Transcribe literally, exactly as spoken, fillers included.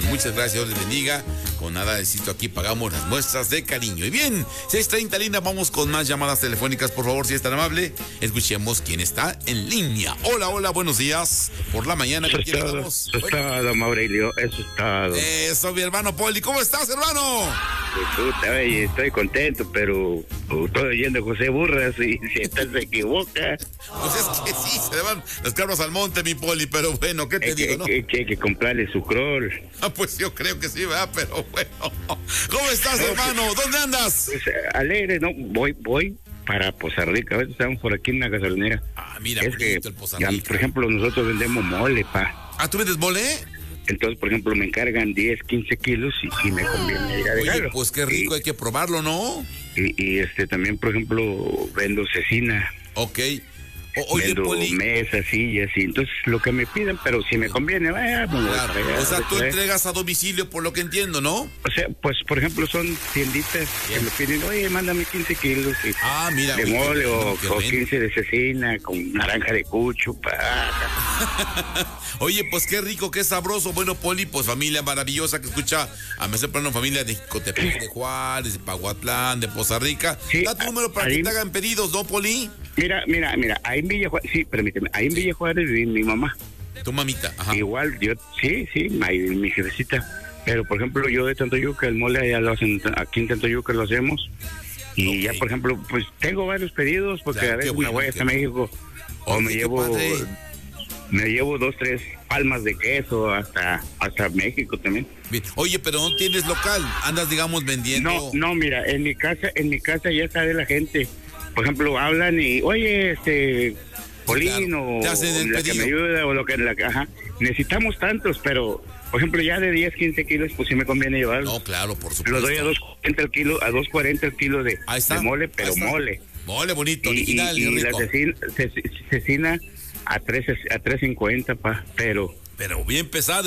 muchas gracias, Dios les bendiga. Con nada de éxito aquí pagamos las muestras de cariño. Y bien, seis treinta, Linda, vamos con más llamadas telefónicas, por favor, si es tan amable. Escuchemos quién está en línea. Hola, hola, buenos días. Por la mañana, Eso ¿con es quién todo, estamos? eso es todo, Mauricio, eso es todo. Eso, mi hermano Poli. ¿Cómo estás, hermano? Puta, oye, estoy contento, pero estoy oyendo a José Burras y si esta se equivoca. Pues es que sí, se le van las cabras al monte, mi Poli, pero bueno, ¿qué te Es digo, que, no? que, que hay que comprarle su crawl. Ah, pues yo creo que sí, ¿verdad? Pero bueno. ¿Cómo estás, hermano? ¿Dónde andas? Pues, alegre, ¿no? Voy, voy para Poza Rica. A veces estamos por aquí en la gasolinera. Ah, mira, es que, el Poza ya, Rica. por ejemplo, nosotros vendemos mole, pa. Ah, ¿tú vendes mole? Entonces, por ejemplo, me encargan diez, quince kilos y, y me conviene ir a Oye, dejarlo. pues qué rico, y, hay que probarlo, ¿no? Y, y este también, por ejemplo, vendo cecina. Ok. O, oye, Vendo Poli. mesas, sillas y entonces lo que me piden, pero si me conviene, vaya, pues, Claro. vaya, O sea, tú vaya. entregas a domicilio, por lo que entiendo, ¿no? O sea, pues por ejemplo son tienditas Bien. que me piden, oye, mándame quince kilos y Ah, mira. de oye, mole qué o, bueno, qué o bueno. quince de cecina con naranja de cucho, pa. Oye, pues qué rico, qué sabroso. Bueno, Poli, pues familia maravillosa que escucha a Messer Plano, familia de Jicotepec, de Juárez, de Paguatlán, de Poza Rica. Sí, Da tu número para ahí- que te hagan pedidos, ¿no, Poli? Mira, mira, mira, ahí en Villa Juárez, sí, permíteme, ahí en Villa Juárez vive mi mamá. Tu mamita, ajá. Igual, yo, sí, sí, ahí mi jefecita. Pero por ejemplo, yo de Tantoyuca, el mole allá lo hacen, aquí en Tantoyuca lo hacemos. Y Ok. ya, por ejemplo, pues tengo varios pedidos porque Claro, a veces qué bueno, me voy qué hasta bueno. México o Oye, me qué llevo padre. me llevo dos, tres palmas de queso hasta hasta México también. Bien. Oye, pero no tienes local, andas, digamos, vendiendo. No, no, mira, en mi casa, en mi casa ya sabe la gente. Por ejemplo, hablan y, oye, este, Polín Claro, o te hacen el la que me pedido. ayuda o lo que, la, ajá, necesitamos tantos, pero, por ejemplo, ya de diez, quince kilos, pues sí me conviene llevarlos. No, claro, por supuesto. Lo doy a dos cuarenta el kilo, a dos cuarenta el kilo de, Ahí está, de mole, ahí pero está. mole. Mole bonito, Y, y, original y, y la rico. cecina, ce- cecina a tres, a tres cincuenta, pa, pero Pero bien pesado.